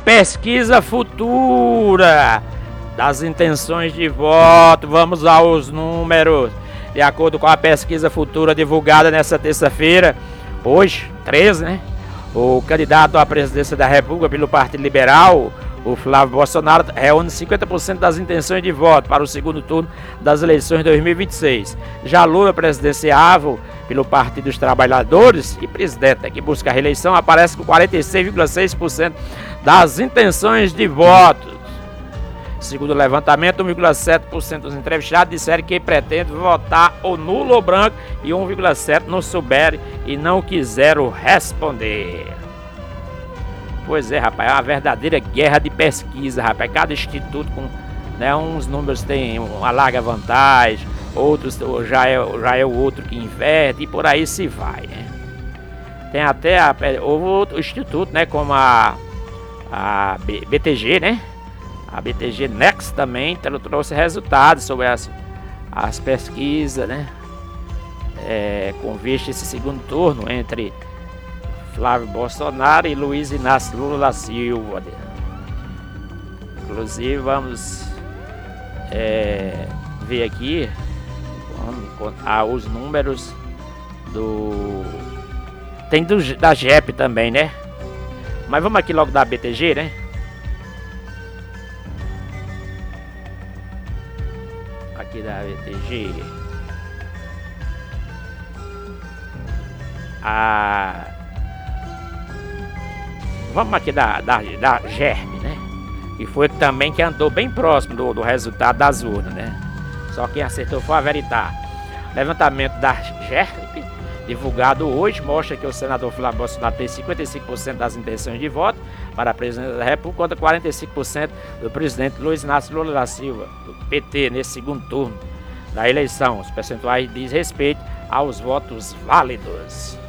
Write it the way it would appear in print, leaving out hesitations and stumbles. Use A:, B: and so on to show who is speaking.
A: pesquisa futura das intenções de voto. Vamos aos números. De acordo com a pesquisa futura divulgada nesta terça-feira, hoje, 13, né? O candidato à presidência da República pelo Partido Liberal, o Flávio Bolsonaro, reúne 50% das intenções de voto para o segundo turno das eleições de 2026. Já Lula, presidenciável pelo Partido dos Trabalhadores e presidente que busca a reeleição, aparece com 46,6% das intenções de voto. Segundo o levantamento, 1,7% dos entrevistados disseram que pretendem votar ou nulo ou branco e 1,7% não souberam e não quiseram responder. Pois é, rapaz, é uma verdadeira guerra de pesquisa, rapaz. Cada instituto com, né, uns números tem uma larga vantagem, outros já é o outro que inverte e por aí se vai, né? Tem até outro instituto, né, como a BTG, né? A BTG Next também trouxe resultados sobre as pesquisas, né? Com vista esse segundo turno entre Flávio Bolsonaro e Luiz Inácio Lula da Silva. Inclusive vamos ver aqui os números tem da JEP também, né? Mas vamos aqui logo da BTG, né? Aqui da BTG. Vamos aqui da GERP, né? E foi também que andou bem próximo do resultado das urnas, né? Só quem acertou foi a Veritá. Levantamento da GERP, divulgado hoje, mostra que o senador Flávio Bolsonaro tem 55% das intenções de voto para a presidência da República, contra 45% do presidente Luiz Inácio Lula da Silva, do PT, nesse segundo turno da eleição. Os percentuais dizem respeito aos votos válidos.